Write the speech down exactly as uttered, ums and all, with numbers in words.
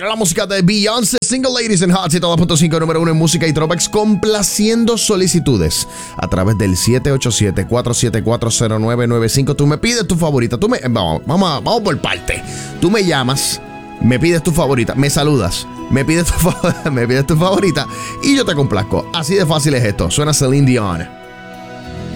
Era la música de Beyoncé, Single Ladies en Hot siete dos punto cinco, número uno en música y throwbacks, complaciendo solicitudes a través del siete ocho siete, cuatro siete cuatro, cero nueve nueve cinco. Tú me pides tu favorita. Tú me, vamos, vamos, a- vamos por parte. Tú me llamas, me pides tu favorita, me saludas, me pides tu, fa- me pides tu favorita y yo te complazco. Así de fácil es esto. Suena Celine Dion.